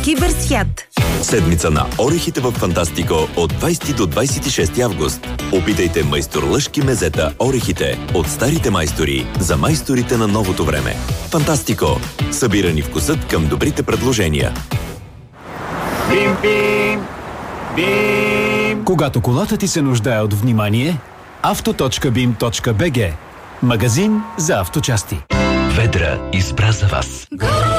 Киберсвят. Седмица на орехите в Фантастико от 20 до 26 август. Опитайте майстор лъжки мезета орехите от старите майстори за майсторите на новото време. Фантастико. Събирани вкусът към добрите предложения. Бим-бим! Бим! Когато колата ти се нуждае от внимание, auto.bim.bg. Магазин за авточасти. Ведра избра за вас.